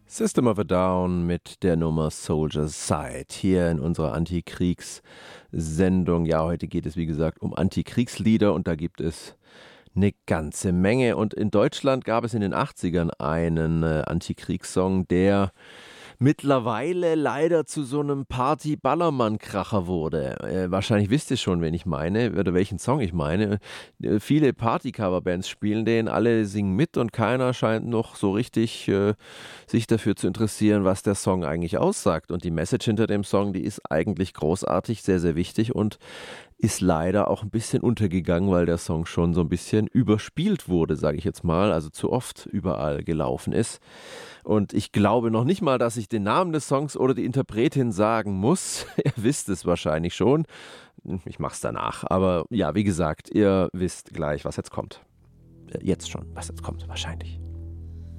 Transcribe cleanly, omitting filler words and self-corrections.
System of a Down mit der Nummer Soldier's Side hier in unserer Antikriegssendung. Ja, heute geht es wie gesagt um Antikriegslieder und da gibt es eine ganze Menge. Und in Deutschland gab es in den 80ern einen Antikriegssong, der mittlerweile leider zu so einem Party-Ballermann-Kracher wurde. Wahrscheinlich wisst ihr schon, wen ich meine oder welchen Song ich meine. Viele Party-Cover-Bands spielen den, alle singen mit und keiner scheint noch so richtig sich dafür zu interessieren, was der Song eigentlich aussagt. Und die Message hinter dem Song, die ist eigentlich großartig, sehr, sehr wichtig und ist leider auch ein bisschen untergegangen, weil der Song schon so ein bisschen überspielt wurde, sage ich jetzt mal, also zu oft überall gelaufen ist. Und ich glaube noch nicht mal, dass ich den Namen des Songs oder die Interpretin sagen muss. Ihr wisst es wahrscheinlich schon. Ich mach's danach. Aber ja, wie gesagt, ihr wisst gleich, was jetzt kommt. Jetzt schon, was jetzt kommt, wahrscheinlich.